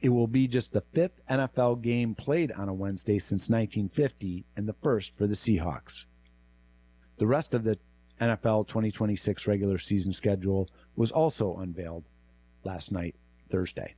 It will be just the fifth NFL game played on a Wednesday since 1950 and the first for the Seahawks. The rest of the NFL 2026 regular season schedule was also unveiled last night, Thursday.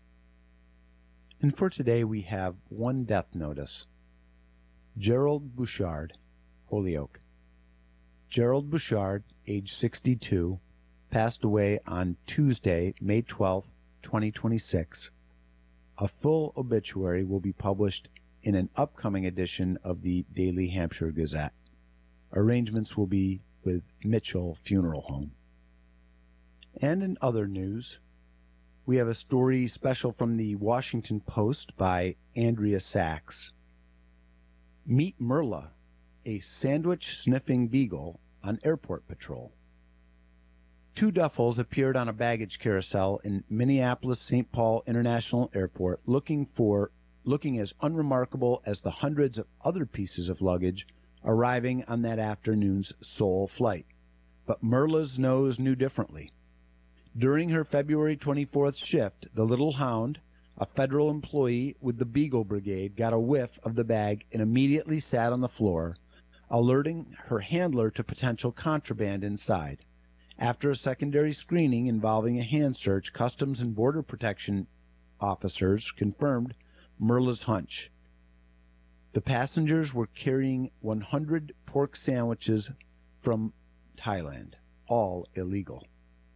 And for today, we have one death notice. Gerald Bouchard, Holyoke. Gerald Bouchard, age 62, passed away on Tuesday, May 12, 2026. A full obituary will be published in an upcoming edition of the Daily Hampshire Gazette. Arrangements will be with Mitchell Funeral Home. And in other news, we have a story special from the Washington Post by Andrea Sachs. Meet Merla, a sandwich-sniffing beagle on airport patrol. Two duffels appeared on a baggage carousel in Minneapolis-St. Paul International Airport looking as unremarkable as the hundreds of other pieces of luggage arriving on that afternoon's Seoul flight. But Merla's nose knew differently. During her February 24th shift, the little hound, a federal employee with the Beagle Brigade, got a whiff of the bag and immediately sat on the floor, alerting her handler to potential contraband inside. After a secondary screening involving a hand search, Customs and Border Protection officers confirmed Merla's hunch. The passengers were carrying 100 pork sandwiches from Thailand, all illegal.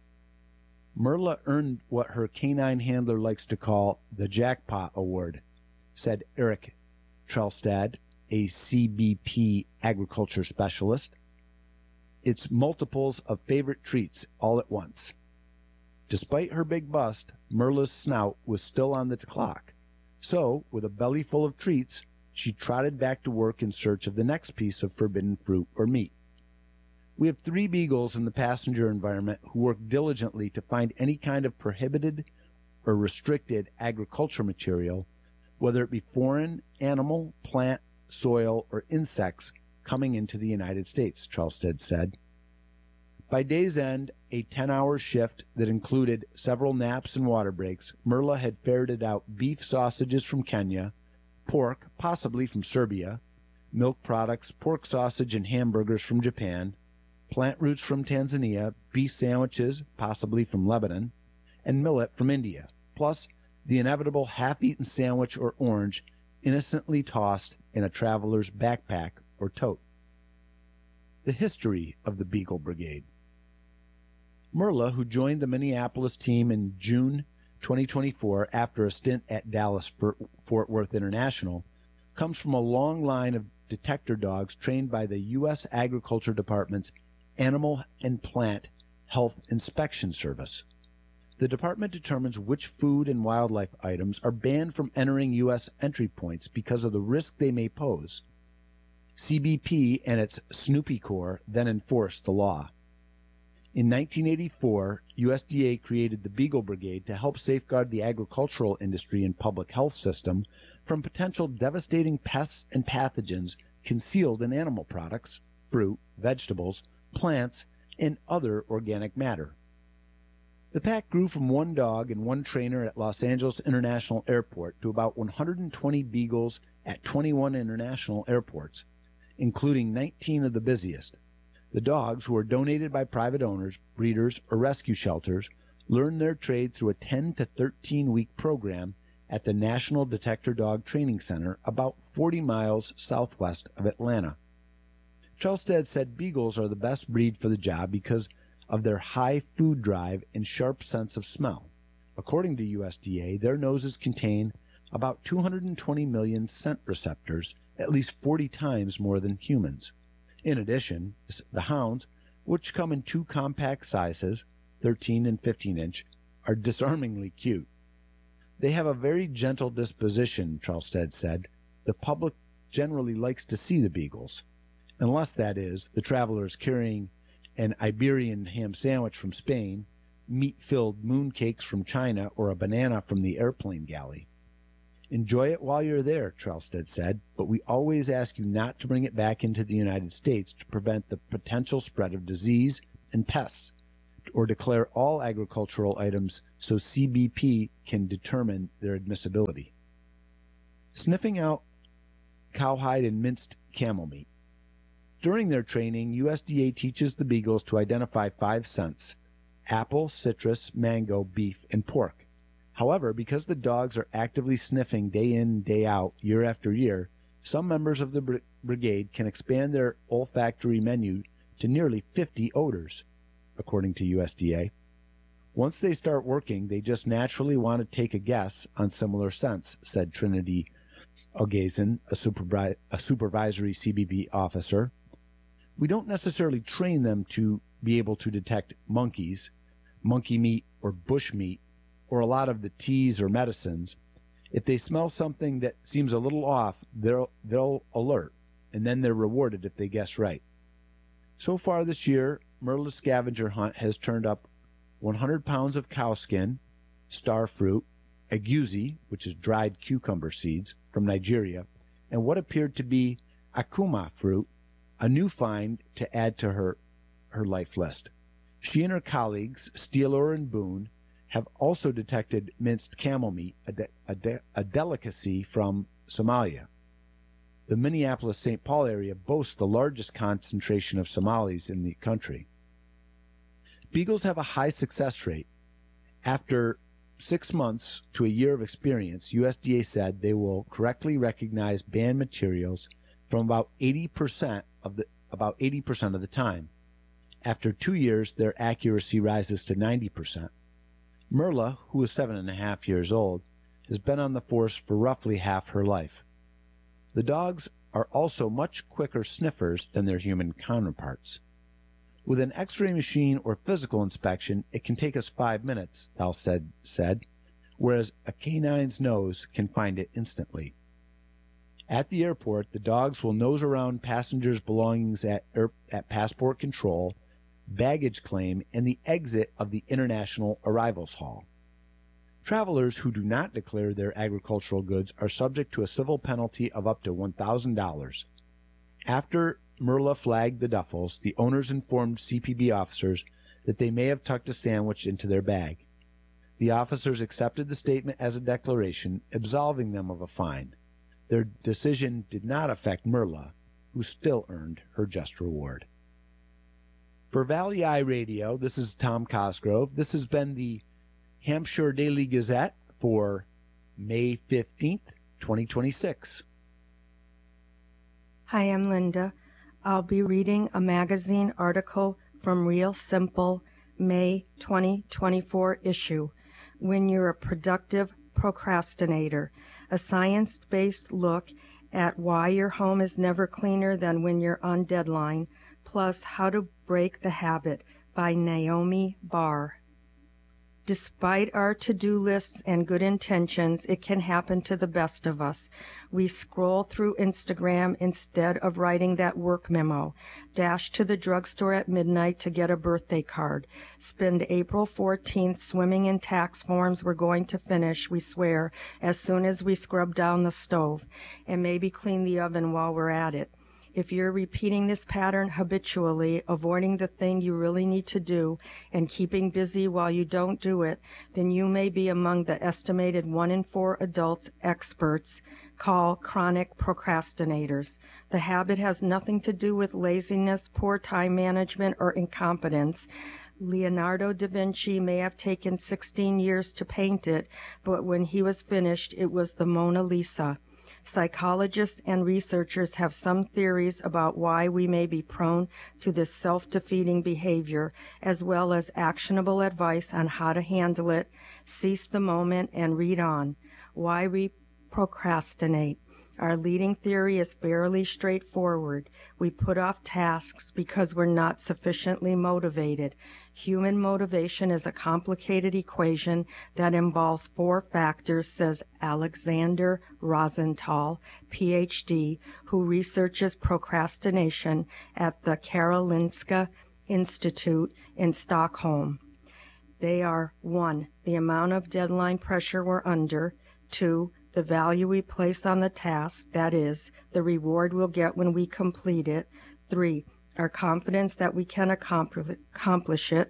Merla earned what her canine handler likes to call the Jackpot Award, said Eric Trelstad, a CBP agriculture specialist. It's multiples of favorite treats all at once. Despite her big bust, Merla's snout was still on the clock. So, with a belly full of treats, she trotted back to work in search of the next piece of forbidden fruit or meat. We have 3 beagles in the passenger environment who work diligently to find any kind of prohibited or restricted agriculture material, whether it be foreign, animal, plant, soil, or insects coming into the United States, Trelstad said. By day's end, a 10-hour shift that included several naps and water breaks, Merla had ferreted out beef sausages from Kenya, pork, possibly from Serbia, milk products, pork sausage and hamburgers from Japan, plant roots from Tanzania, beef sandwiches, possibly from Lebanon, and millet from India, plus the inevitable half-eaten sandwich or orange innocently tossed in a traveler's backpack or tote. The history of the Beagle Brigade. Merla, who joined the Minneapolis team in June 2024 after a stint at Dallas-Fort Worth International, comes from a long line of detector dogs trained by the U.S. Agriculture Department's Animal and Plant Health Inspection Service. The department determines which food and wildlife items are banned from entering U.S. entry points because of the risk they may pose. CBP and its Snoopy Corps then enforce the law. In 1984, USDA created the Beagle Brigade to help safeguard the agricultural industry and public health system from potential devastating pests and pathogens concealed in animal products, fruit, vegetables, plants, and other organic matter. The pack grew from 1 dog and 1 trainer at Los Angeles International Airport to about 120 beagles at 21 international airports, including 19 of the busiest. The dogs, who are donated by private owners, breeders, or rescue shelters, learn their trade through a 10 to 13-week program at the National Detector Dog Training Center about 40 miles southwest of Atlanta. Trelstad said beagles are the best breed for the job because of their high food drive and sharp sense of smell. According to USDA, their noses contain about 220 million scent receptors, at least 40 times more than humans. In addition, the hounds, which come in 2 compact sizes, 13 and 15 inch, are disarmingly cute. They have a very gentle disposition, Trelstad said. The public generally likes to see the beagles, unless, that is, the traveler is carrying an Iberian ham sandwich from Spain, meat-filled mooncakes from China, or a banana from the airplane galley. Enjoy it while you're there, Trelstad said, but we always ask you not to bring it back into the United States to prevent the potential spread of disease and pests. or declare all agricultural items so CBP can determine their admissibility. Sniffing out cowhide and minced camel meat. During their training, USDA teaches the beagles to identify 5 scents: apple, citrus, mango, beef, and pork. However, because the dogs are actively sniffing day in, day out, year after year, some members of the brigade can expand their olfactory menu to nearly 50 odors, according to USDA. Once they start working, they just naturally want to take a guess on similar scents, said Trinity Ogazin, a supervisory CBP officer. We don't necessarily train them to be able to detect monkeys, monkey meat, or bush meat, or a lot of the teas or medicines. If they smell something that seems a little off, they'll alert, and then they're rewarded if they guess right. So far this year, Merla's scavenger hunt has turned up 100 pounds of cow skin, star fruit, egusi, which is dried cucumber seeds, from Nigeria, and what appeared to be akuma fruit, a new find to add to her life list. She and her colleagues, Steeler and Boone, have also detected minced camel meat, a delicacy from Somalia. The Minneapolis-St. Paul area boasts the largest concentration of Somalis in the country. Beagles have a high success rate. After 6 months to a year of experience, USDA said they will correctly recognize banned materials from about 80% of the time. After 2 years, their accuracy rises to 90%. Merla, who is 7.5 years old, has been on the force for roughly half her life. The dogs are also much quicker sniffers than their human counterparts. With an X-ray machine or physical inspection, it can take us 5 minutes, Thal said, whereas a canine's nose can find it instantly. At the airport, the dogs will nose around passengers' belongings at passport control, baggage claim, and the exit of the International Arrivals Hall. Travelers who do not declare their agricultural goods are subject to a civil penalty of up to $1,000. After Merla flagged the duffels, the owners informed CPB officers that they may have tucked a sandwich into their bag. The officers accepted the statement as a declaration, absolving them of a fine. Their decision did not affect Merla, who still earned her just reward. For Valley Eye Radio, this is Tom Cosgrove. This has been the Hampshire Daily Gazette for May 15th, 2026. Hi, I'm Linda. I'll be reading a magazine article from Real Simple, May 2024 issue, When You're a Productive Procrastinator, a science-based look at why your home is never cleaner than when you're on deadline, plus How to Break the Habit by Naomi Barr. Despite our to-do lists and good intentions, it can happen to the best of us. We scroll through Instagram instead of writing that work memo, dash to the drugstore at midnight to get a birthday card, spend April 14th swimming in tax forms we're going to finish, we swear, as soon as we scrub down the stove, and maybe clean the oven while we're at it. If you're repeating this pattern habitually, avoiding the thing you really need to do, and keeping busy while you don't do it, then you may be among the estimated 1 in 4 adults experts call chronic procrastinators. The habit has nothing to do with laziness, poor time management, or incompetence. Leonardo da Vinci may have taken 16 years to paint it, but when he was finished, it was the Mona Lisa. Psychologists and researchers have some theories about why we may be prone to this self-defeating behavior, as well as actionable advice on how to handle it, seize the moment, and read on. Why we procrastinate. Our leading theory is fairly straightforward. We put off tasks because we're not sufficiently motivated. Human motivation is a complicated equation that involves 4 factors, says Alexander Rosenthal, Ph.D., who researches procrastination at the Karolinska Institute in Stockholm. They are 1. The amount of deadline pressure we're under. 2. The value we place on the task, that is, the reward we'll get when we complete it. 3. Our confidence that we can accomplish it.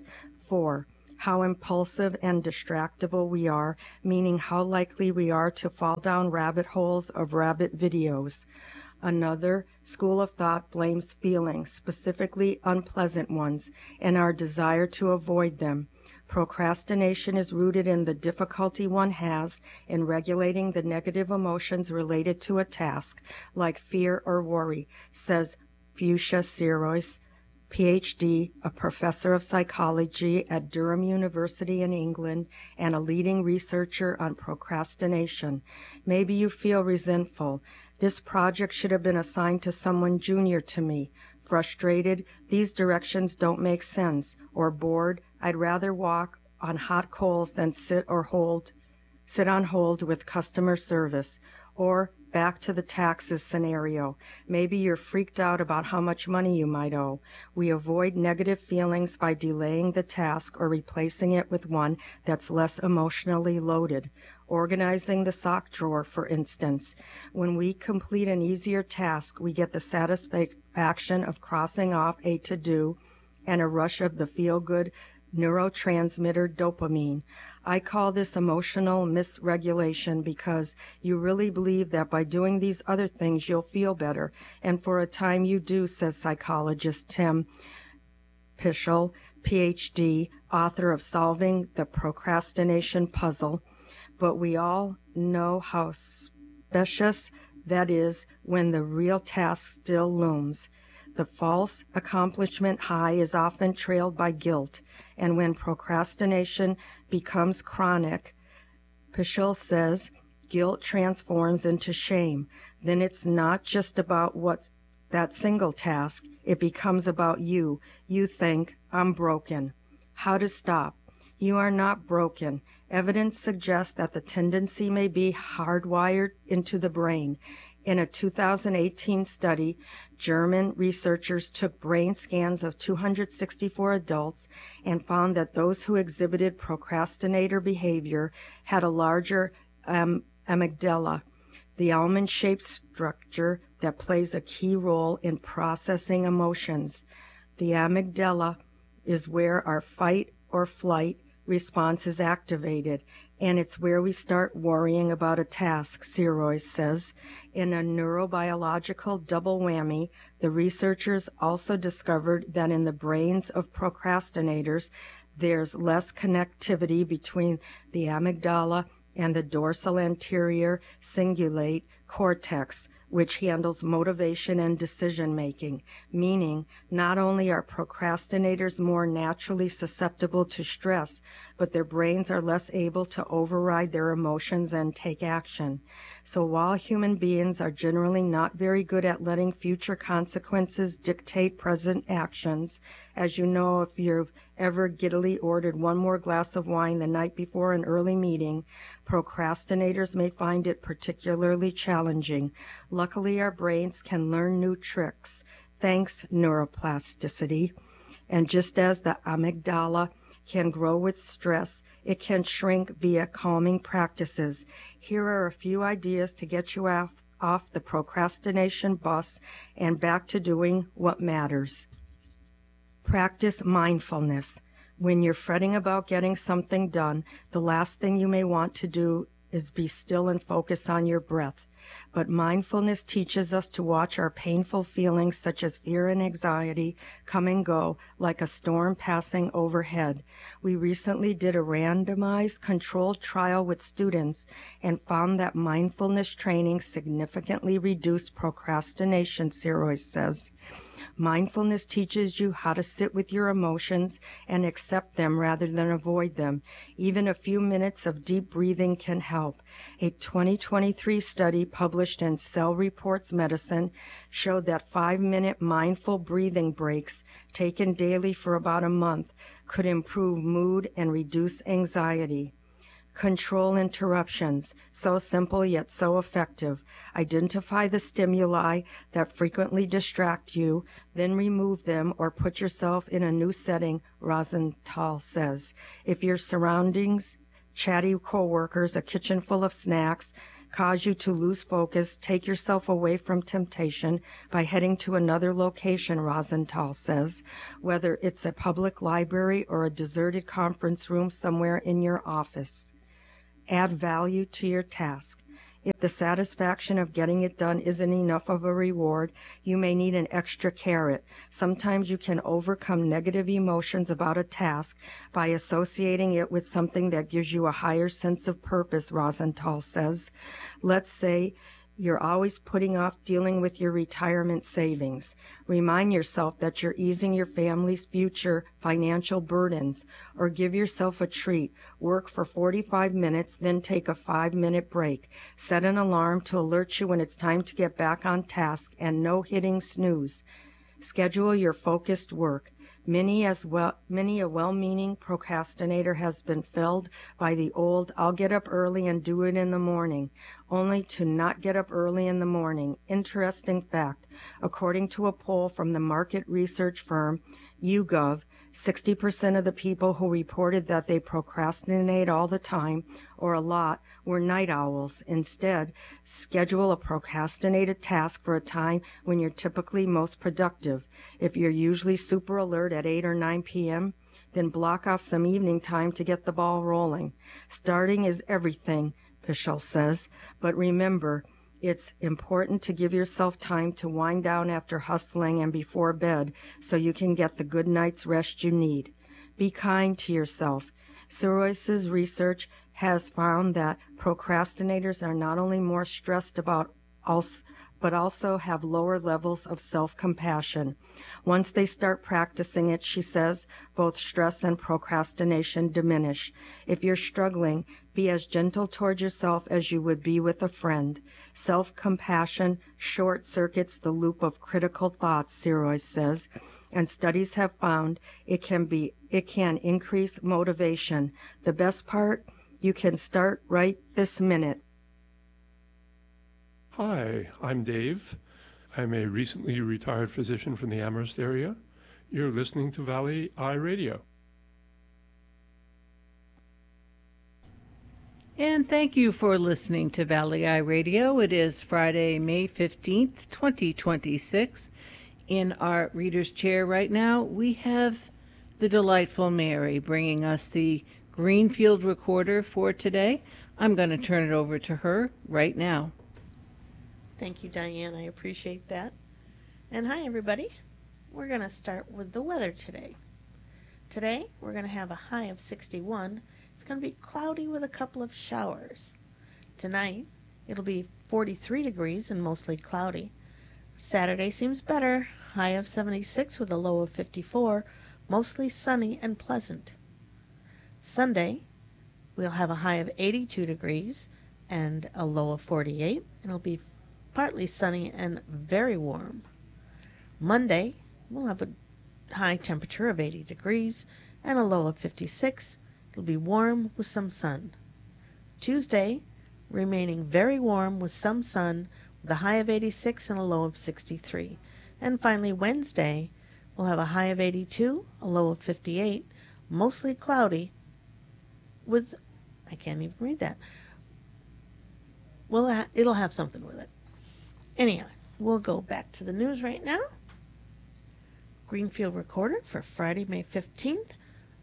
4. How impulsive and distractible we are, meaning how likely we are to fall down rabbit holes of rabbit videos. Another school of thought blames feelings, specifically unpleasant ones, and our desire to avoid them. Procrastination is rooted in the difficulty one has in regulating the negative emotions related to a task, like fear or worry, says Fuchsia Sirois, Ph.D., a professor of psychology at Durham University in England and a leading researcher on procrastination. Maybe you feel resentful. This project should have been assigned to someone junior to me. Frustrated, these directions don't make sense. Or bored, I'd rather walk on hot coals than sit on hold with customer service. Or back to the taxes scenario. Maybe you're freaked out about how much money you might owe. We avoid negative feelings by delaying the task or replacing it with one that's less emotionally loaded. Organizing the sock drawer, for instance. When we complete an easier task, we get the satisfaction of crossing off a to-do and a rush of the feel-good neurotransmitter dopamine. I call this emotional misregulation because you really believe that by doing these other things you'll feel better, and for a time you do, says psychologist Tim Pychyl, Ph.D., author of Solving the Procrastination Puzzle. But we all know how specious that is when the real task still looms. The false accomplishment high is often trailed by guilt, and when procrastination becomes chronic, Pychyl says, guilt transforms into shame. Then it's not just about what's that single task. It becomes about you. You think, I'm broken. How to stop? You are not broken. Evidence suggests that the tendency may be hardwired into the brain. In a 2018 study, German researchers took brain scans of 264 adults and found that those who exhibited procrastinator behavior had a larger amygdala, the almond-shaped structure that plays a key role in processing emotions. The amygdala is where our fight or flight response is activated, and it's where we start worrying about a task, Sirois says. In a neurobiological double whammy, the researchers also discovered that in the brains of procrastinators, there's less connectivity between the amygdala and the dorsal anterior cingulate cortex, which handles motivation and decision-making, meaning not only are procrastinators more naturally susceptible to stress, but their brains are less able to override their emotions and take action. So while human beings are generally not very good at letting future consequences dictate present actions, as you know if you've ever giddily ordered one more glass of wine the night before an early meeting, procrastinators may find it particularly challenging. Luckily, our brains can learn new tricks, thanks neuroplasticity. And just as the amygdala can grow with stress, it can shrink via calming practices. Here are a few ideas to get you off the procrastination bus and back to doing what matters. Practice mindfulness. When you're fretting about getting something done, the last thing you may want to do is be still and focus on your breath. But mindfulness teaches us to watch our painful feelings such as fear and anxiety come and go like a storm passing overhead. We recently did a randomized controlled trial with students and found that mindfulness training significantly reduced procrastination, Sirois says. Mindfulness teaches you how to sit with your emotions and accept them rather than avoid them. Even a few minutes of deep breathing can help. A 2023 study published in Cell Reports Medicine showed that 5-minute mindful breathing breaks taken daily for about a month could improve mood and reduce anxiety. Control interruptions. So simple yet so effective. Identify the stimuli that frequently distract you, then remove them or put yourself in a new setting, Rosenthal says. If your surroundings, chatty coworkers, a kitchen full of snacks, cause you to lose focus, take yourself away from temptation by heading to another location, Rosenthal says, whether it's a public library or a deserted conference room somewhere in your office. Add value to your task. If the satisfaction of getting it done isn't enough of a reward, you may need an extra carrot. Sometimes you can overcome negative emotions about a task by associating it with something that gives you a higher sense of purpose, Rosenthal says. Let's say you're always putting off dealing with your retirement savings. Remind yourself that you're easing your family's future financial burdens, or give yourself a treat. Work for 45 minutes, then take a 5-minute break. Set an alarm to alert you when it's time to get back on task, and no hitting snooze. Schedule your focused work. Many a well-meaning procrastinator has been felled by the old, I'll get up early and do it in the morning, only to not get up early in the morning. Interesting fact, according to a poll from the market research firm YouGov, 60% of the people who reported that they procrastinate all the time or a lot were night owls. Instead, schedule a procrastinated task for a time when you're typically most productive. If you're usually super alert at 8 or 9 p.m., then block off some evening time to get the ball rolling. Starting is everything, Pichel says, but remember, it's important to give yourself time to wind down after hustling and before bed so you can get the good night's rest you need. Be kind to yourself. Sirois's research has found that procrastinators are not only more stressed about but also have lower levels of self-compassion. Once they start practicing it, she says, both stress and procrastination diminish. If you're struggling, be as gentle toward yourself as you would be with a friend. Self-compassion short-circuits the loop of critical thoughts, Sirois says, and studies have found it can increase motivation. The best part, you can start right this minute. Hi, I'm Dave. I'm a recently retired physician from the Amherst area. You're listening to Valley Eye Radio. And thank you for listening to Valley Eye Radio. It is Friday, May 15th, 2026. In our reader's chair right now, we have the delightful Mary bringing us the Greenfield Recorder for today. I'm going to turn it over to her right now. Thank you, Diane. I appreciate that. And hi, everybody. We're going to start with the weather today. Today, we're going to have a high of 61. It's going to be cloudy with a couple of showers. Tonight, it'll be 43 degrees and mostly cloudy. Saturday seems better. High of 76 with a low of 54. Mostly sunny and pleasant. Sunday, we'll have a high of 82 degrees and a low of 48. It'll be partly sunny and very warm. Monday, we'll have a high temperature of 80 degrees and a low of 56. It'll be warm with some sun. Tuesday, remaining very warm with some sun with a high of 86 and a low of 63. And finally, Wednesday, we'll have a high of 82, a low of 58, mostly cloudy with, I can't even read that. Well, it'll have something with it. Anyhow, we'll go back to the news right now. Greenfield Recorder for Friday, May 15th.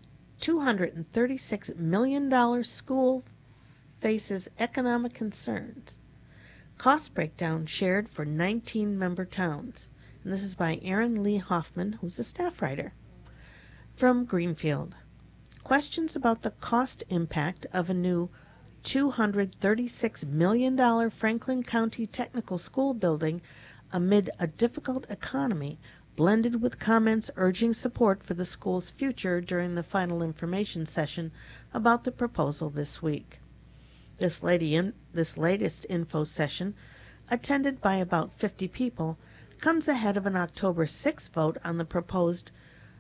$236 million school faces economic concerns. Cost breakdown shared for 19 member towns. And this is by Aaron Lee Hoffman, who's a staff writer. From Greenfield. Questions about the cost impact of a new $236 million Franklin County Technical School building amid a difficult economy blended with comments urging support for the school's future during the final information session about the proposal this week. This latest info session, attended by about 50 people, comes ahead of an October 6th vote on the proposed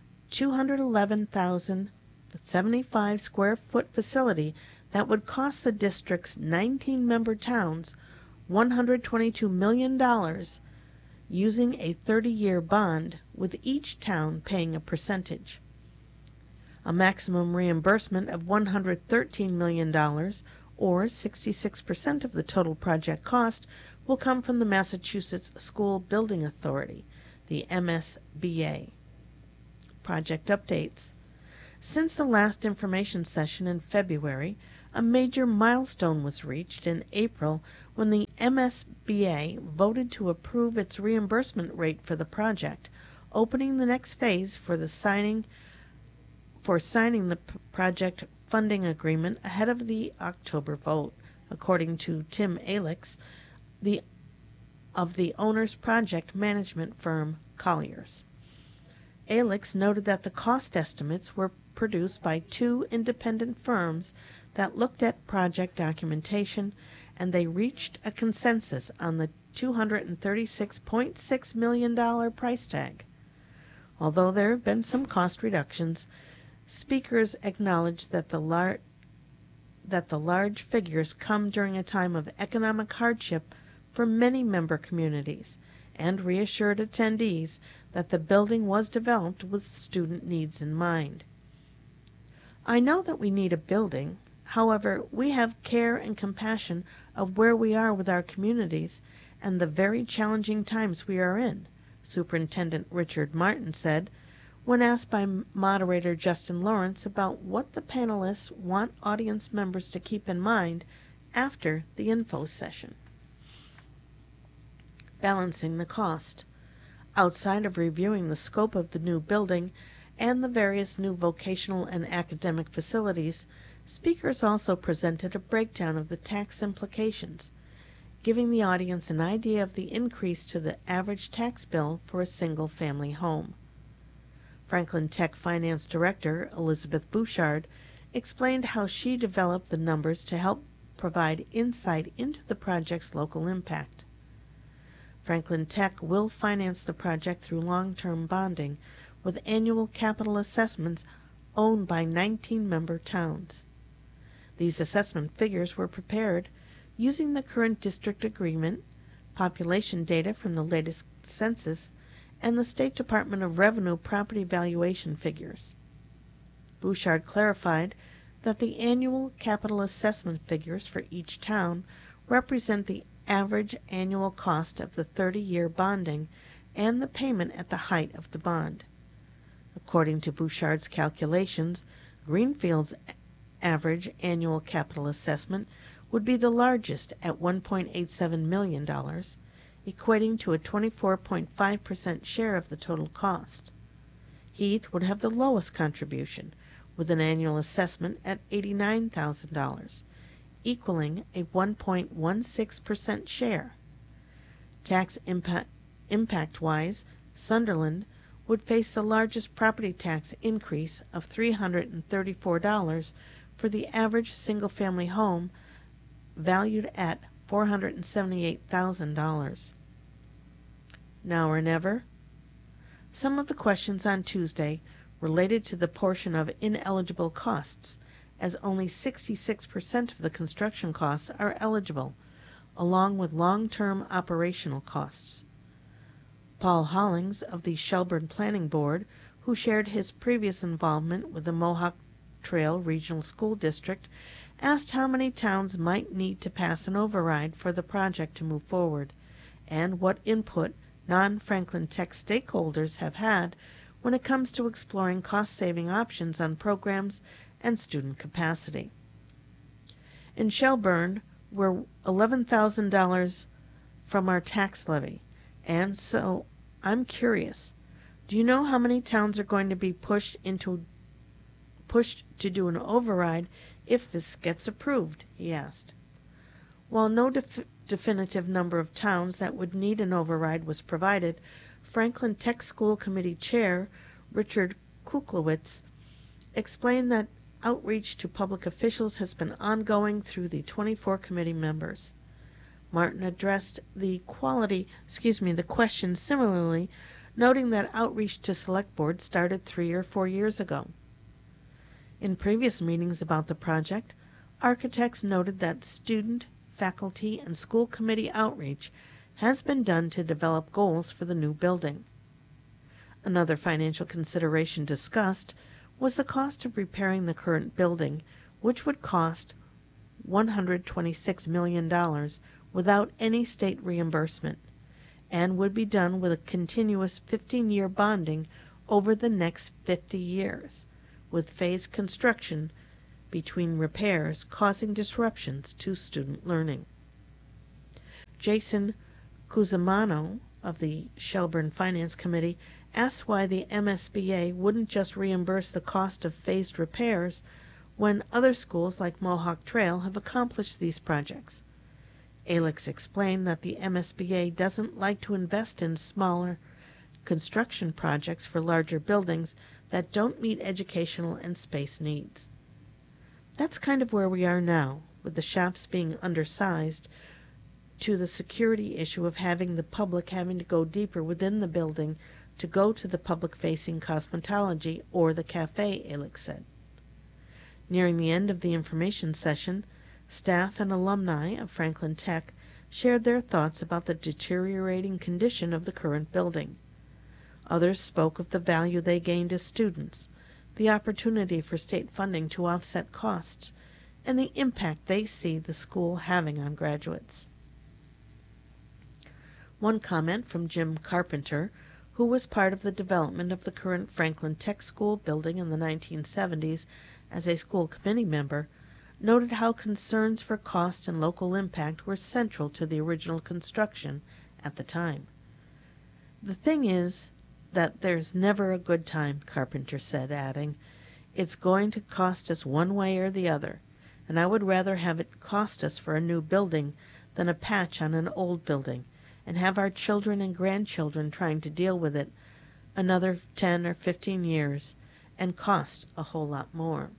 211,075 square foot facility that would cost the district's 19-member towns $122 million, using a 30-year bond, with each town paying a percentage. A maximum reimbursement of $113 million, or 66% of the total project cost will come from the Massachusetts School Building Authority, the MSBA. Project updates. Since the last information session in February, a major milestone was reached in April when the MSBA voted to approve its reimbursement rate for the project, opening the next phase for signing the project funding agreement ahead of the October vote, according to Tim Alex, of the owner's project management firm Colliers. Alex noted that the cost estimates were produced by two independent firms that looked at project documentation, and they reached a consensus on the $236.6 million price tag. Although there have been some cost reductions, speakers acknowledged that the large figures come during a time of economic hardship for many member communities, and reassured attendees that the building was developed with student needs in mind. I know that we need a building. However, we have care and compassion of where we are with our communities and the very challenging times we are in, Superintendent Richard Martin said, when asked by moderator Justin Lawrence about what the panelists want audience members to keep in mind after the info session. Balancing the cost. Outside of reviewing the scope of the new building and the various new vocational and academic facilities, speakers also presented a breakdown of the tax implications, giving the audience an idea of the increase to the average tax bill for a single-family home. Franklin Tech Finance Director Elizabeth Bouchard explained how she developed the numbers to help provide insight into the project's local impact. Franklin Tech will finance the project through long-term bonding with annual capital assessments owned by 19 member towns. These assessment figures were prepared using the current district agreement, population data from the latest census, and the State Department of Revenue property valuation figures. Bouchard clarified that the annual capital assessment figures for each town represent the average annual cost of the 30-year bonding and the payment at the height of the bond. According to Bouchard's calculations, Greenfield's average annual capital assessment would be the largest at $1.87 million, equating to a 24.5% share of the total cost. Heath would have the lowest contribution, with an annual assessment at $89,000, equaling a 1.16% share. Tax impact-wise, Sunderland would face the largest property tax increase of $334 for the average single-family home, valued at $478,000. Now or never? Some of the questions on Tuesday related to the portion of ineligible costs, as only 66% of the construction costs are eligible, along with long-term operational costs. Paul Hollings of the Shelburne Planning Board, who shared his previous involvement with the Mohawk Trail Regional School District, asked how many towns might need to pass an override for the project to move forward, and what input non-Franklin Tech stakeholders have had when it comes to exploring cost-saving options on programs and student capacity. In Shelburne, we're $11,000 from our tax levy, and so I'm curious, do you know how many towns are going to be pushed to do an override if this gets approved? He asked. While no definitive number of towns that would need an override was provided, Franklin Tech School Committee Chair Richard Kuklowitz explained that outreach to public officials has been ongoing through the 24 committee members. Martin addressed the question similarly, noting that outreach to select board started 3 or 4 years ago. In previous meetings about the project, architects noted that student, faculty, and school committee outreach has been done to develop goals for the new building. Another financial consideration discussed was the cost of repairing the current building, which would cost $126 million without any state reimbursement, and would be done with a continuous 15-year bonding over the next 50 years, with phased construction between repairs causing disruptions to student learning. Jason Cusimano of the Shelburne Finance Committee asked why the MSBA wouldn't just reimburse the cost of phased repairs when other schools like Mohawk Trail have accomplished these projects. Alix explained that the MSBA doesn't like to invest in smaller construction projects for larger buildings that don't meet educational and space needs. That's kind of where we are now, with the shops being undersized, to the security issue of having the public having to go deeper within the building to go to the public-facing cosmetology or the cafe, Alix said. Nearing the end of the information session, staff and alumni of Franklin Tech shared their thoughts about the deteriorating condition of the current building. Others spoke of the value they gained as students, the opportunity for state funding to offset costs, and the impact they see the school having on graduates. One comment from Jim Carpenter, who was part of the development of the current Franklin Tech School building in the 1970s as a school committee member, noted how concerns for cost and local impact were central to the original construction at the time. "The thing is that there's never a good time," Carpenter said, adding, "It's going to cost us one way or the other, and I would rather have it cost us for a new building than a patch on an old building, and have our children and grandchildren trying to deal with it another 10 or 15 years and cost a whole lot more."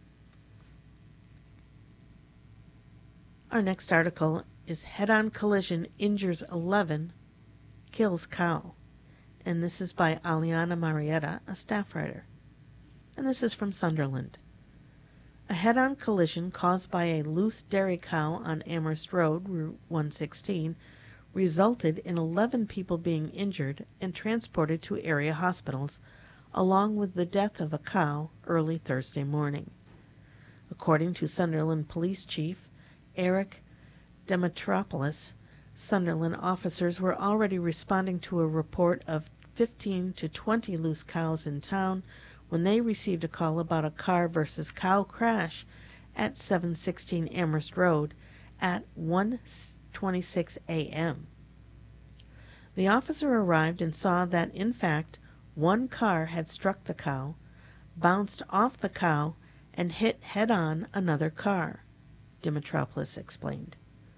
Our next article is Head-on Collision Injures 11, Kills Cow, and this is by Aliana Marietta, a staff writer. And this is from Sunderland. A head-on collision caused by a loose dairy cow on Amherst Road, Route 116, resulted in 11 people being injured and transported to area hospitals, along with the death of a cow early Thursday morning. According to Sunderland Police Chief Eric Demetropoulos, Sunderland officers were already responding to a report of 15 to 20 loose cows in town when they received a call about a car versus cow crash at 716 Amherst Road at 1:26 a.m. The officer arrived and saw that, in fact, one car had struck the cow, bounced off the cow, and hit head-on another car, Demetropoulos explained.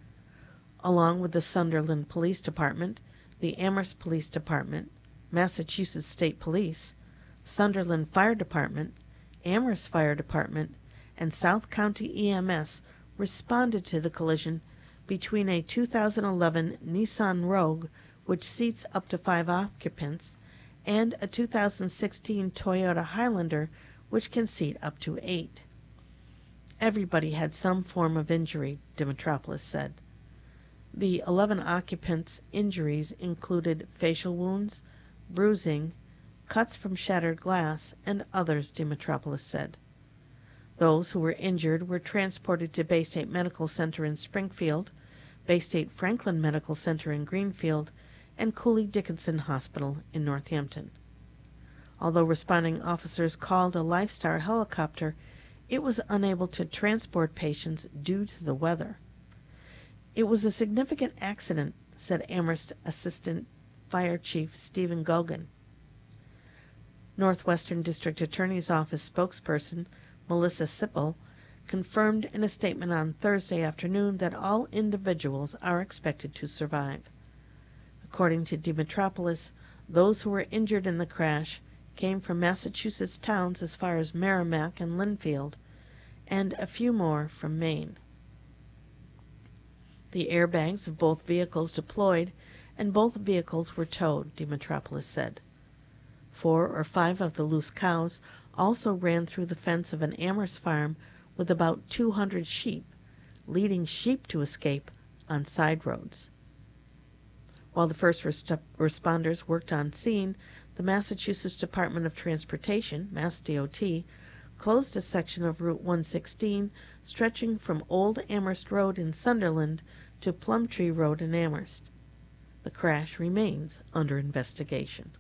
Along with the Sunderland Police Department, the Amherst Police Department, Massachusetts State Police, Sunderland Fire Department, Amherst Fire Department, and South County EMS responded to the collision between a 2011 Nissan Rogue, which seats up to 5 occupants, and a 2016 Toyota Highlander, which can seat up to 8. Everybody had some form of injury, Demetropoulos said. The 11 occupants' injuries included facial wounds, bruising, cuts from shattered glass, and others, Demetropoulos said. Those who were injured were transported to Bay State Medical Center in Springfield, Bay State Franklin Medical Center in Greenfield, and Cooley Dickinson Hospital in Northampton. Although responding officers called a Lifestar helicopter, it was unable to transport patients due to the weather. "It was a significant accident," said Amherst Assistant Fire Chief Stephen Gogan. Northwestern District Attorney's Office spokesperson Melissa Sipple confirmed in a statement on Thursday afternoon that all individuals are expected to survive. According to Demetropoulos, those who were injured in the crash came from Massachusetts towns as far as Merrimack and Lynnfield, and a few more from Maine. The airbags of both vehicles deployed, and both vehicles were towed, Demetropoulos said. 4 or 5 of the loose cows also ran through the fence of an Amherst farm with about 200 sheep, leading sheep to escape on side roads. While the first responders worked on scene, the Massachusetts Department of Transportation, MassDOT, closed a section of Route 116 stretching from Old Amherst Road in Sunderland to Plumtree Road in Amherst. The crash remains under investigation.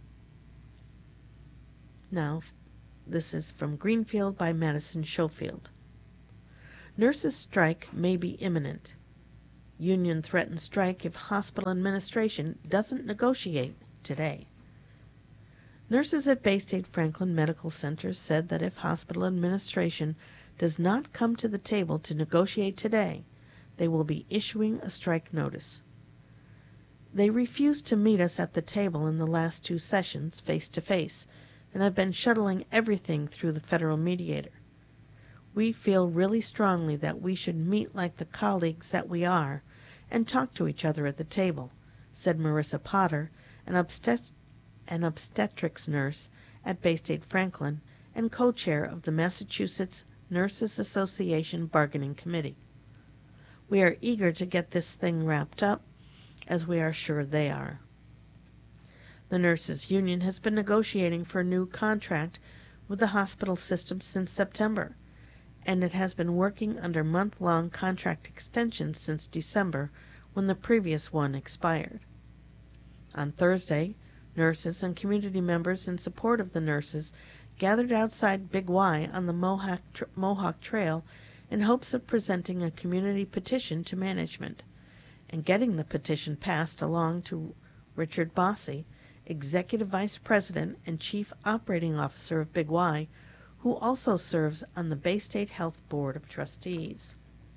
Now, this is from Greenfield by Madison Schofield. Nurses' strike may be imminent. Union threatens strike if hospital administration doesn't negotiate today. Nurses at Baystate Franklin Medical Center said that if hospital administration does not come to the table to negotiate today, they will be issuing a strike notice. They refused to meet us at the table in the last 2 sessions face to face and have been shuttling everything through the federal mediator. We feel really strongly that we should meet like the colleagues that we are and talk to each other at the table, said Marissa Potter, an obstetrics nurse at Baystate Franklin and co-chair of the Massachusetts Nurses Association Bargaining Committee. We are eager to get this thing wrapped up, as we are sure they are. The nurses' union has been negotiating for a new contract with the hospital system since September, and it has been working under month-long contract extensions since December, when the previous one expired. On Thursday, nurses and community members in support of the nurses gathered outside Big Y on the Mohawk Trail in hopes of presenting a community petition to management and getting the petition passed along to Richard Bossy, Executive Vice President and Chief Operating Officer of Big Y, who also serves on the Baystate Health Board of Trustees.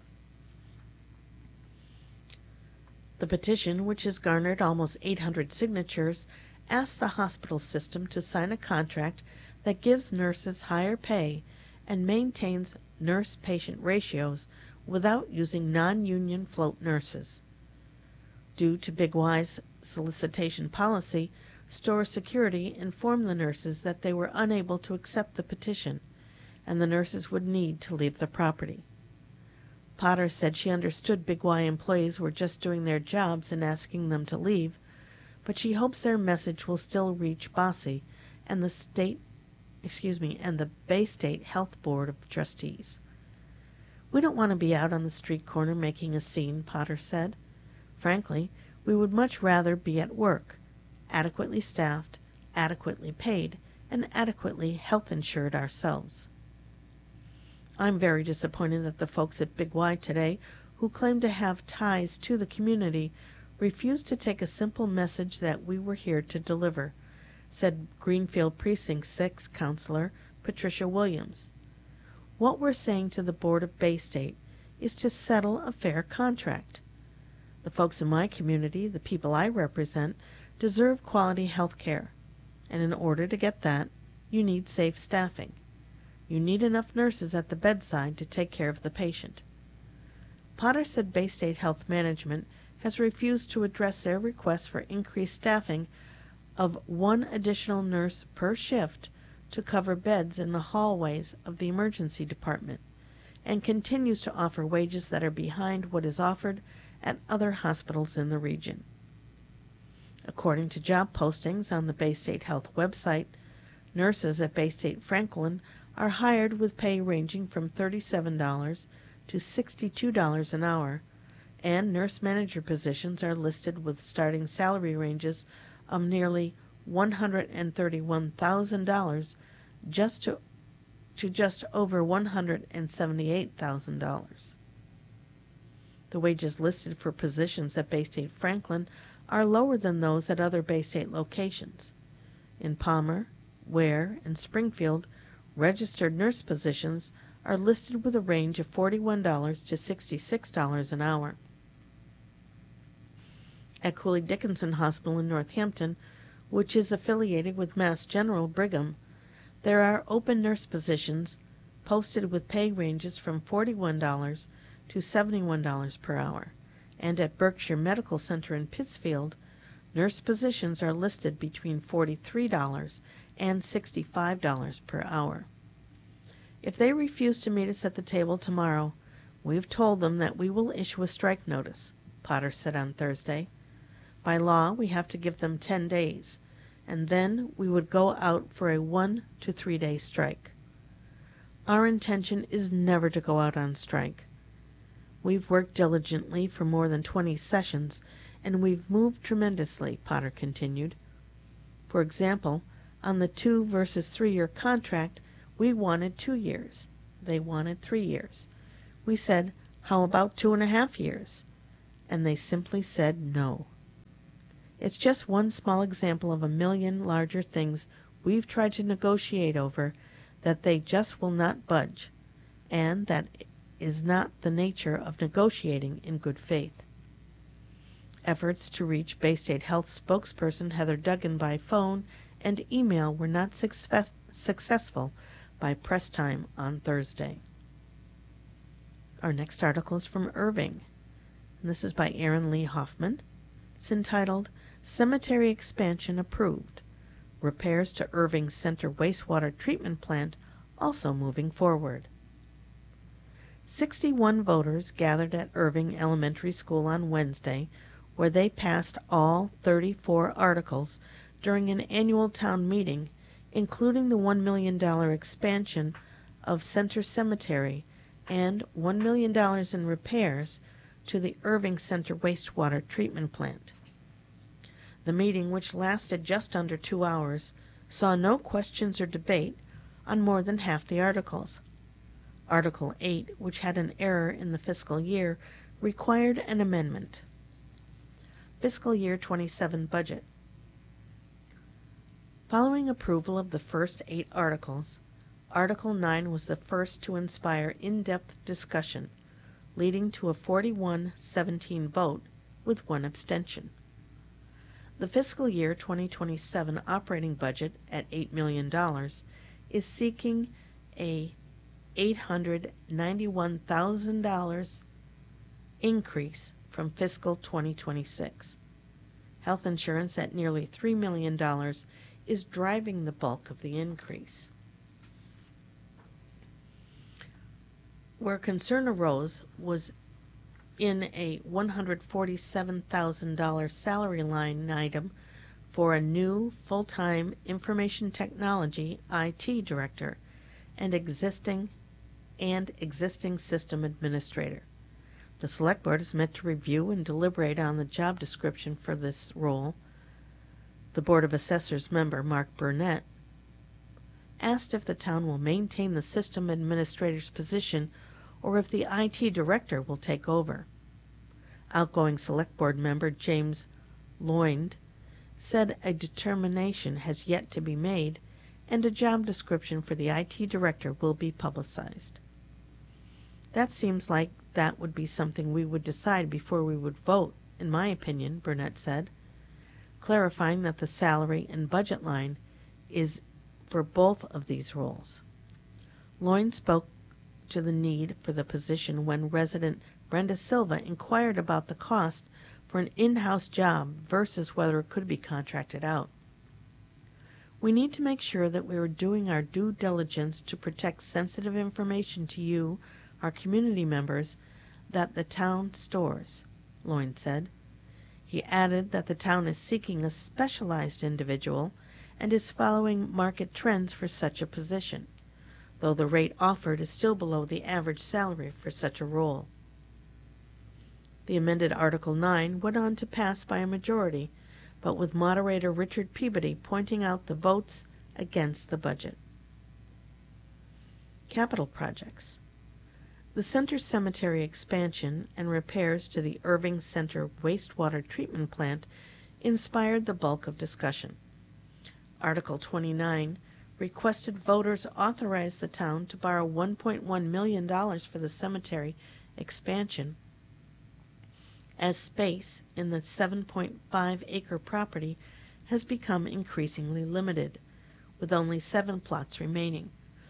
The petition, which has garnered almost 800 signatures, asks the hospital system to sign a contract that gives nurses higher pay and maintains nurse-patient ratios without using non-union float nurses. Due to Big Y's solicitation policy, Store Security informed the nurses that they were unable to accept the petition, and the nurses would need to leave the property. Potter said she understood Big Y employees were just doing their jobs and asking them to leave, but she hopes their message will still reach Bossy and the Baystate Health Board of Trustees. We don't want to be out on the street corner making a scene, Potter said. Frankly, we would much rather be at work, adequately staffed, adequately paid, and adequately health insured ourselves. I'm very disappointed that the folks at Big Y today, who claim to have ties to the community, refused to take a simple message that we were here to deliver, said Greenfield Precinct 6 Councilor Patricia Williams. What we're saying to the Board of Baystate is to settle a fair contract. The folks in my community, the people I represent, deserve quality health care, and in order to get that, you need safe staffing. You need enough nurses at the bedside to take care of the patient. Potter said Baystate Health Management has refused to address their request for increased staffing of 1 additional nurse per shift to cover beds in the hallways of the emergency department, and continues to offer wages that are behind what is offered at other hospitals in the region. According to job postings on the Baystate Health website, nurses at Baystate Franklin are hired with pay ranging from $37 to $62 an hour, and nurse manager positions are listed with starting salary ranges of nearly $131,000 just over $178,000. The wages listed for positions at Baystate Franklin are lower than those at other Baystate locations. In Palmer, Ware, and Springfield, registered nurse positions are listed with a range of $41 to $66 an hour. At Cooley Dickinson Hospital in Northampton, which is affiliated with Mass General Brigham, there are open nurse positions posted with pay ranges from $41 to $71 per hour, and at Berkshire Medical Center in Pittsfield, nurse positions are listed between $43 and $65 per hour. If they refuse to meet us at the table tomorrow, we've told them that we will issue a strike notice, Potter said on Thursday. By law, we have to give them 10 days, and then we would go out for a 1 to 3 day strike. Our intention is never to go out on strike. We've worked diligently for more than 20 sessions, and we've moved tremendously, Potter continued. For example, on the 2 versus 3-year contract, we wanted 2 years. They wanted 3 years. We said, how about 2.5 years? And they simply said no. It's just one small example of a million larger things we've tried to negotiate over that they just will not budge, and that is not the nature of negotiating in good faith. Efforts to reach Bay State Health spokesperson Heather Duggan by phone and email were not successful by press time on Thursday. Our next article is from Irving, and this is by Aaron Lee Hoffman. It's entitled, Cemetery Expansion Approved. Repairs to Irving Center Wastewater Treatment Plant also moving forward. 61 voters gathered at Irving Elementary School on Wednesday, where they passed all 34 articles during an annual town meeting, including the $1 million expansion of Center Cemetery and $1 million in repairs to the Irving Center Wastewater Treatment Plant. The meeting, which lasted just under 2 hours, saw no questions or debate on more than half the articles. Article 8, which had an error in the fiscal year, required an amendment. Fiscal year 27 budget. Following approval of the first 8 articles, Article 9 was the first to inspire in-depth discussion, leading to a 41-17 vote with 1 abstention. The fiscal year 2027 operating budget at $8 million is seeking a $891,000 increase from fiscal 2026. Health insurance at nearly $3 million is driving the bulk of the increase. Where concern arose was in a $147,000 salary line item for a new full-time information technology IT director and existing system administrator. The Select Board is met to review and deliberate on the job description for this role. The Board of Assessors member, Mark Burnett, asked if the town will maintain the system administrator's position or if the IT director will take over. Outgoing Select Board member James Lloyd said a determination has yet to be made and a job description for the IT director will be publicized. That seems like that would be something we would decide before we would vote, in my opinion, Burnett said, clarifying that the salary and budget line is for both of these roles. Lloyd spoke to the need for the position when resident Brenda Silva inquired about the cost for an in-house job versus whether it could be contracted out. We need to make sure that we are doing our due diligence to protect sensitive information to you, our community members, that the town stores, Lloyd said. He added that the town is seeking a specialized individual and is following market trends for such a position, though the rate offered is still below the average salary for such a role. The amended Article 9 went on to pass by a majority, but with moderator Richard Peabody pointing out the votes against the budget. Capital projects. The Center Cemetery expansion and repairs to the Irving Center wastewater treatment plant inspired the bulk of discussion. Article 29 requested voters authorize the town to borrow $1.1 million for the cemetery expansion, as space in the 7.5-acre property has become increasingly limited, with only 7 plots remaining.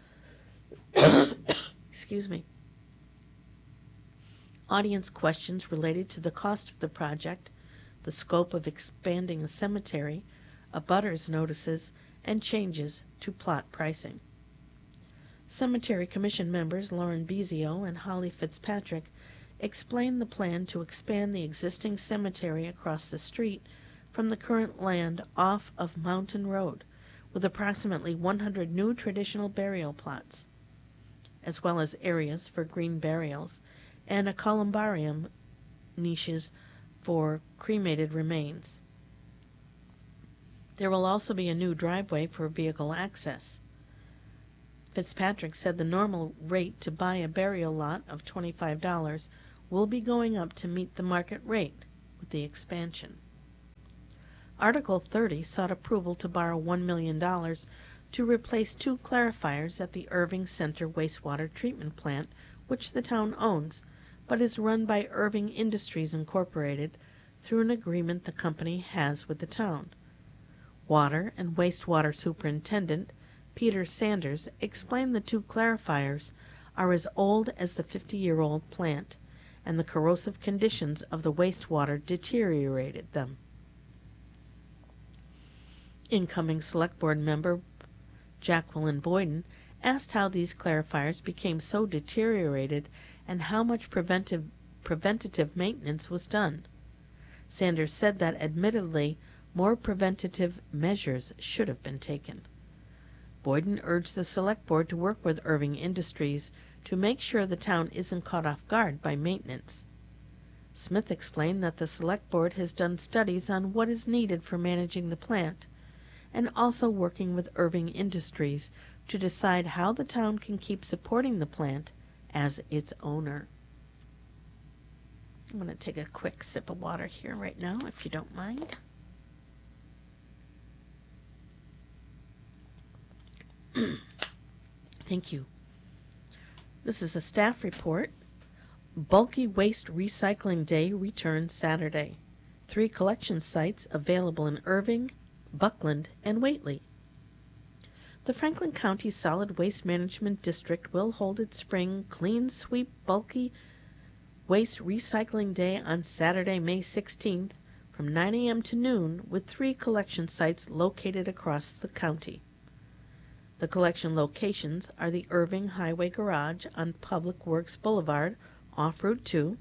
Excuse me. Audience questions related to the cost of the project, the scope of expanding a cemetery, abutters notices, and changes to plot pricing. Cemetery Commission members Lauren Bezio and Holly Fitzpatrick explained the plan to expand the existing cemetery across the street from the current land off of Mountain Road, with approximately 100 new traditional burial plots. as well as areas for green burials, and a columbarium niches for cremated remains. There will also be a new driveway for vehicle access. Fitzpatrick said the normal rate to buy a burial lot of $25 will be going up to meet the market rate with the expansion. Article 30 sought approval to borrow $1 million to replace 2 clarifiers at the Irving Center wastewater treatment plant, which the town owns, but is run by Irving Industries Incorporated through an agreement the company has with the town. Water and Wastewater Superintendent Peter Sanders explained the 2 clarifiers are as old as the 50-year-old plant, and the corrosive conditions of the wastewater deteriorated them. Incoming Select Board member Jacqueline Boyden asked how these clarifiers became so deteriorated and how much preventative maintenance was done. Sanders said that admittedly more preventative measures should have been taken. Boyden urged the Select Board to work with Irving Industries to make sure the town isn't caught off guard by maintenance. Smith explained that the Select Board has done studies on what is needed for managing the plant, and also working with Irving Industries to decide how the town can keep supporting the plant as its owner. I'm going to take a quick sip of water here right now, if you don't mind. Thank you. This is a staff report. Bulky Waste Recycling Day returns Saturday. 3 collection sites available in Irving, Buckland, and Whately. The Franklin County Solid Waste Management District will hold its spring Clean Sweep Bulky Waste Recycling Day on Saturday, May 16th from 9 a.m. to noon with 3 collection sites located across the county. The collection locations are the Irving Highway Garage on Public Works Boulevard off Route 2,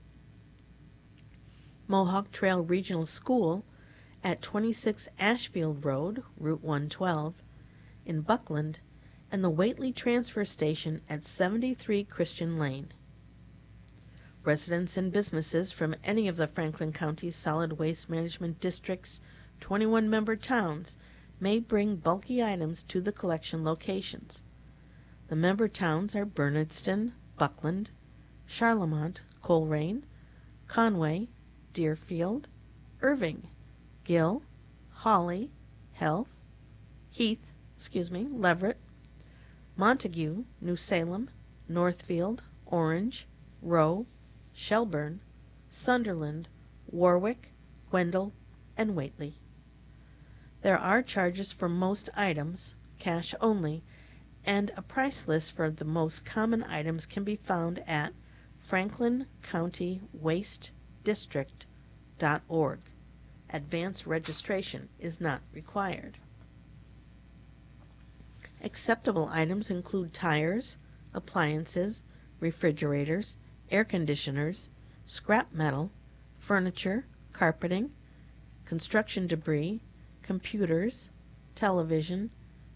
Mohawk Trail Regional School at 26 Ashfield Road, Route 112, in Buckland, and the Whately Transfer Station at 73 Christian Lane. Residents and businesses from any of the Franklin County Solid Waste Management District's 21-member towns may bring bulky items to the collection locations. The member towns are Bernardston, Buckland, Charlemont, Coleraine, Conway, Deerfield, Irving, Gill, Hawley, Heath, Leverett, Montague, New Salem, Northfield, Orange, Rowe, Shelburne, Sunderland, Warwick, Wendell, and Whately. There are charges for most items, cash only, and a price list for the most common items can be found at franklincountywastedistrict.org. Advanced registration is not required. Acceptable items include tires, appliances, refrigerators, air conditioners, scrap metal, furniture, carpeting, construction debris, computers, televisions,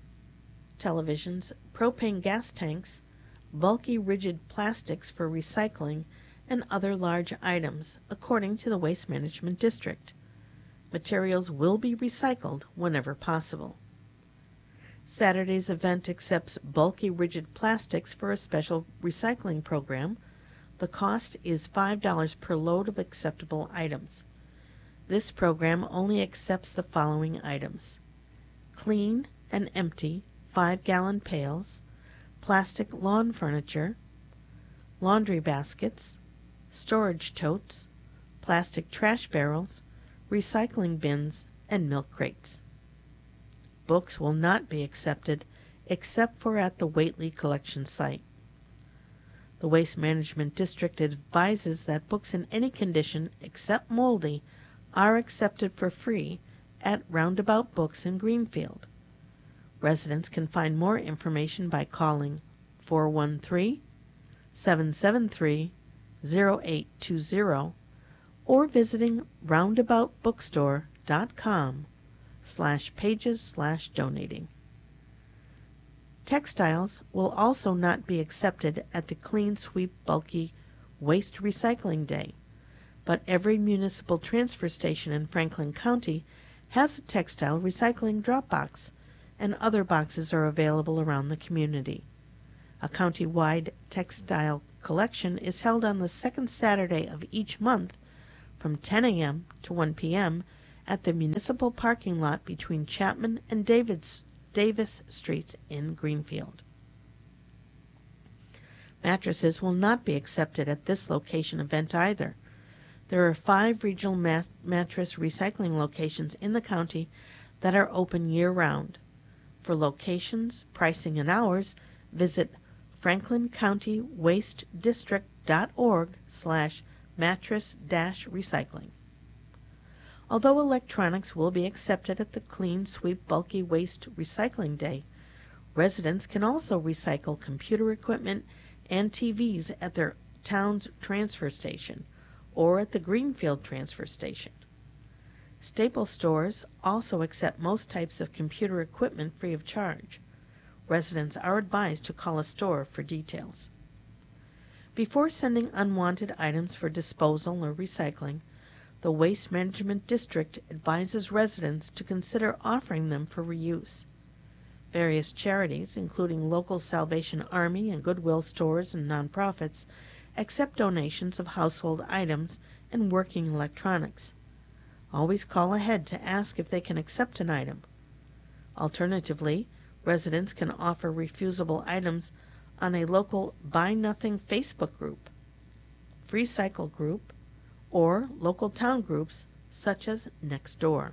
propane gas tanks, bulky rigid plastics for recycling, and other large items, according to the Waste Management District. Materials will be recycled whenever possible. Saturday's event accepts bulky rigid plastics for a special recycling program. The cost is $5 per load of acceptable items. This program only accepts the following items: clean and empty 5-gallon pails, plastic lawn furniture, laundry baskets, storage totes, plastic trash barrels, recycling bins, and milk crates. Books will not be accepted except for at the Whately collection site. The Waste Management District advises that books in any condition except moldy are accepted for free at Roundabout Books in Greenfield. Residents can find more information by calling 413-773-0820 or visiting roundaboutbookstore.com/pages/donating. Textiles will also not be accepted at the Clean Sweep Bulky Waste Recycling Day, but every municipal transfer station in Franklin County has a textile recycling drop box, and other boxes are available around the community. A county-wide textile collection is held on the second Saturday of each month from 10 a.m. to 1 p.m. at the municipal parking lot between Chapman and Davis Streets in Greenfield. Mattresses will not be accepted at this location event either. There are 5 regional mattress recycling locations in the county that are open year-round. For locations, pricing, and hours, visit franklincountywastedistrict.org/mattress-recycling. Although electronics will be accepted at the Clean Sweep Bulky Waste Recycling Day, residents can also recycle computer equipment and TVs at their town's transfer station or at the Greenfield transfer station. Staples stores also accept most types of computer equipment free of charge. Residents are advised to call a store for details. Before sending unwanted items for disposal or recycling, the Waste Management District advises residents to consider offering them for reuse. Various charities, including local Salvation Army and Goodwill stores and nonprofits, accept donations of household items and working electronics. Always call ahead to ask if they can accept an item. Alternatively, residents can offer refusable items on a local Buy Nothing Facebook group, Free Cycle group, or local town groups such as Nextdoor.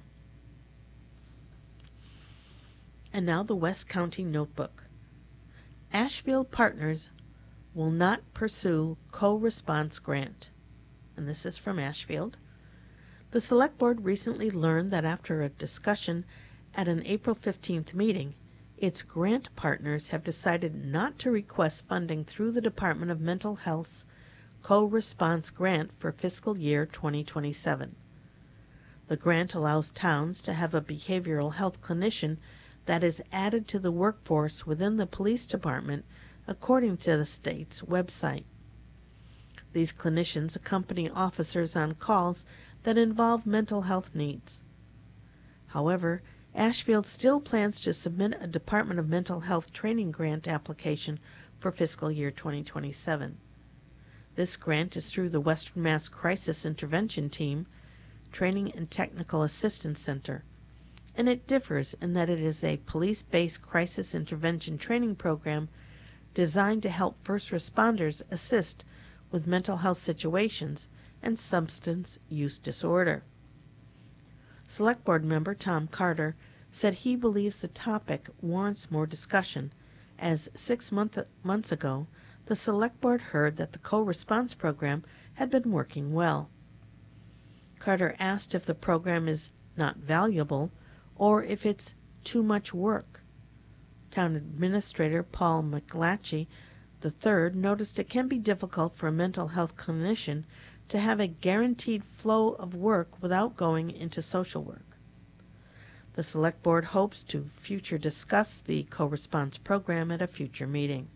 And now the West County Notebook. Ashfield Partners will not pursue co-response grant. And this is from Ashfield. The Select Board recently learned that after a discussion at an April 15th meeting, its grant partners have decided not to request funding through the Department of Mental Health's co-response grant for fiscal year 2027. The grant allows towns to have a behavioral health clinician that is added to the workforce within the police department, according to the state's website. These clinicians accompany officers on calls that involve mental health needs. However, Ashfield still plans to submit a Department of Mental Health training grant application for fiscal year 2027. This grant is through the Western Mass Crisis Intervention Team, Training and Technical Assistance Center, and it differs in that it is a police-based crisis intervention training program designed to help first responders assist with mental health situations and substance use disorder. Select Board member Tom Carter said he believes the topic warrants more discussion, as 6 months ago the Select Board heard that the co-response program had been working well. Carter asked if the program is not valuable or if it's too much work. Town Administrator Paul McLatchie III noticed it can be difficult for a mental health clinician to have a guaranteed flow of work without going into social work. The Select Board hopes to discuss the co-response program at a future meeting.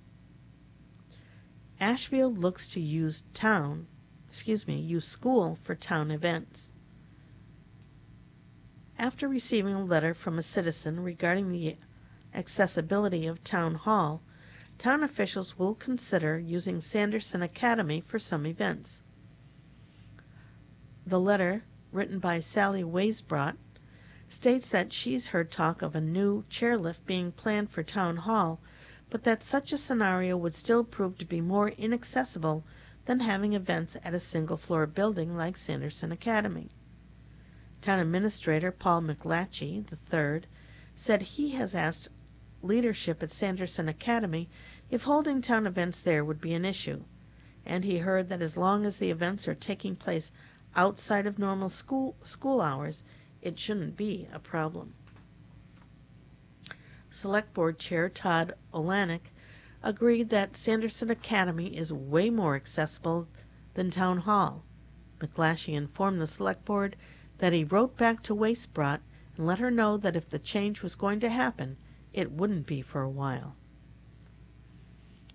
Ashfield looks to use school for town events. After receiving a letter from a citizen regarding the accessibility of Town Hall, town officials will consider using Sanderson Academy for some events. The letter, written by Sally Weisbrot, states that she's heard talk of a new chairlift being planned for Town Hall, but that such a scenario would still prove to be more inaccessible than having events at a single-floor building like Sanderson Academy. Town Administrator Paul McLatchie III said he has asked leadership at Sanderson Academy if holding town events there would be an issue, and he heard that as long as the events are taking place outside of normal school hours, it shouldn't be a problem. Select Board Chair Todd Olanek agreed that Sanderson Academy is way more accessible than Town Hall. McLatchie informed the Select Board that he wrote back to Weisbrot and let her know that if the change was going to happen, it wouldn't be for a while.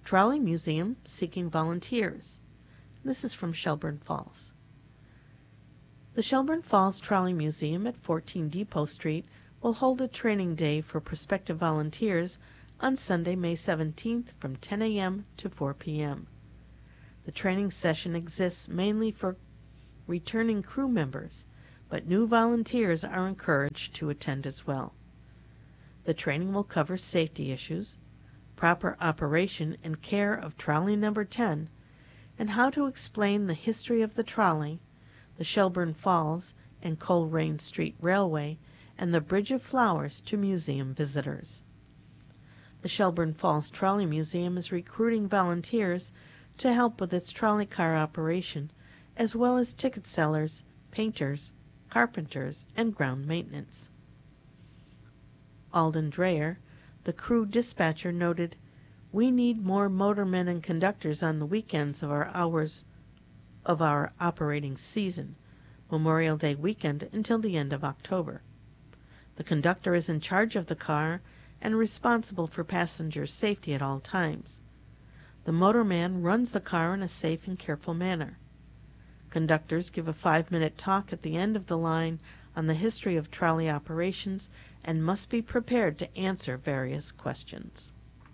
Trolley Museum seeking volunteers. This is from Shelburne Falls. The Shelburne Falls Trolley Museum at 14 Depot Street will hold a training day for prospective volunteers on Sunday, May 17th from 10 a.m. to 4 p.m. The training session exists mainly for returning crew members, but new volunteers are encouraged to attend as well. The training will cover safety issues, proper operation and care of trolley number 10, and how to explain the history of the trolley, the Shelburne Falls and Coleraine Street Railway, and the Bridge of Flowers to museum visitors. The Shelburne Falls Trolley Museum is recruiting volunteers to help with its trolley car operation, as well as ticket sellers, painters, carpenters, and ground maintenance. Alden Dreyer, the crew dispatcher, noted, "We need more motormen and conductors on the weekends of our operating season, Memorial Day weekend until the end of October. The conductor is in charge of the car and responsible for passenger safety at all times. The motorman runs the car in a safe and careful manner. Conductors give a 5-minute talk at the end of the line on the history of trolley operations and must be prepared to answer various questions."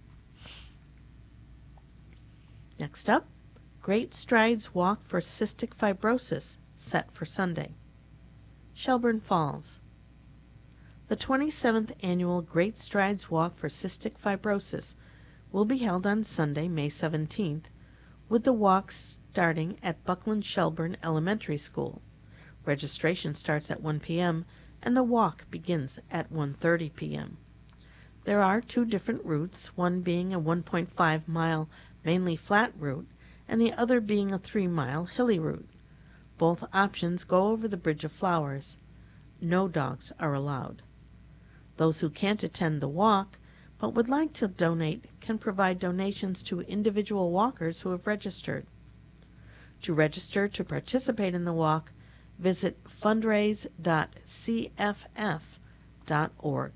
Next up, Great Strides Walk for Cystic Fibrosis, set for Sunday. Shelburne Falls. The 27th Annual Great Strides Walk for Cystic Fibrosis will be held on Sunday, May 17th, with the walk starting at Buckland Shelburne Elementary School. Registration starts at 1 p.m. and the walk begins at 1:30 p.m. There are 2 different routes, one being a 1.5-mile mainly flat route and the other being a 3-mile hilly route. Both options go over the Bridge of Flowers. No dogs are allowed. Those who can't attend the walk but would like to donate can provide donations to individual walkers who have registered. To register to participate in the walk, visit fundraise.cff.org.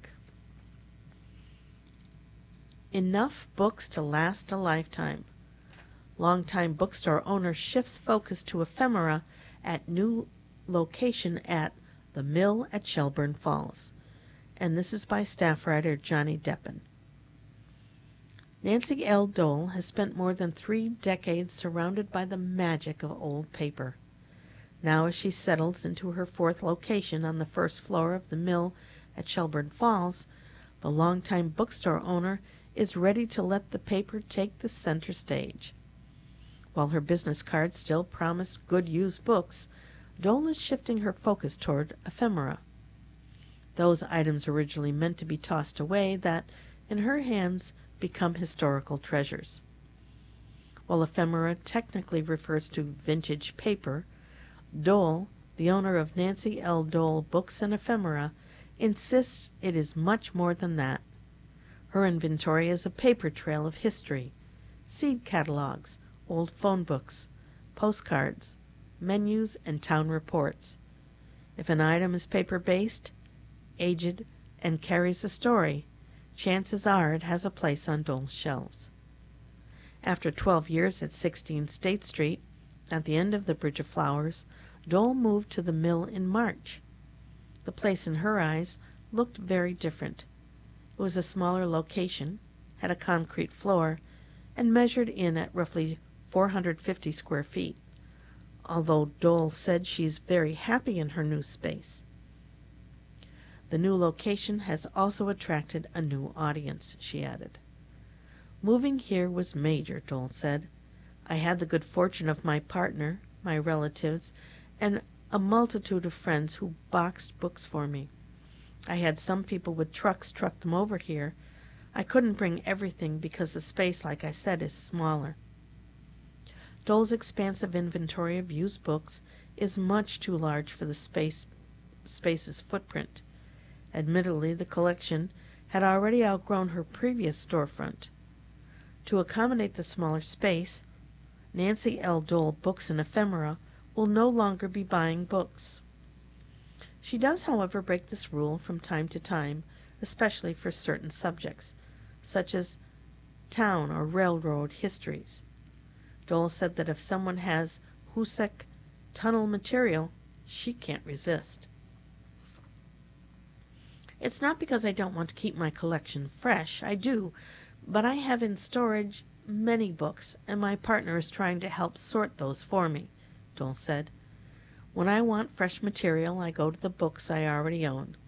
Enough books to last a lifetime. Longtime bookstore owner shifts focus to ephemera at new location at the Mill at Shelburne Falls. And this is by staff writer Johnny Deppen. Nancy L. Dole has spent more than 3 decades surrounded by the magic of old paper. Now, as she settles into her 4th location on the 1st floor of the Mill at Shelburne Falls, the longtime bookstore owner is ready to let the paper take the center stage. While her business cards still promise good used books, Dole is shifting her focus toward ephemera. Those items originally meant to be tossed away that, in her hands, become historical treasures. While ephemera technically refers to vintage paper, Dole, the owner of Nancy L. Dole Books and Ephemera, insists it is much more than that. Her inventory is a paper trail of history, seed catalogs, old phone books, postcards, menus, and town reports. If an item is paper-based, aged, and carries a story, chances are it has a place on Dole's shelves. After 12 years at 16 State Street, at the end of the Bridge of Flowers, Dole moved to the Mill in March. The place in her eyes looked very different. It was a smaller location, had a concrete floor, and measured in at roughly 450 square feet, although Dole said she's very happy in her new space. The new location has also attracted a new audience, she added. Moving here was major, Dole said. I had the good fortune of my partner, my relatives, and a multitude of friends who boxed books for me. I had some people with trucks truck them over here. I couldn't bring everything because the space, like I said, is smaller. Dole's expansive inventory of used books is much too large for the space's footprint. Admittedly, the collection had already outgrown her previous storefront. To accommodate the smaller space, Nancy L. Dole Books and Ephemera will no longer be buying books. She does, however, break this rule from time to time, especially for certain subjects, such as town or railroad histories. Dole said that if someone has Hoosac Tunnel material, she can't resist. It's not because I don't want to keep my collection fresh. I do, but I have in storage many books, and my partner is trying to help sort those for me, Dole said. When I want fresh material, I go to the books I already own.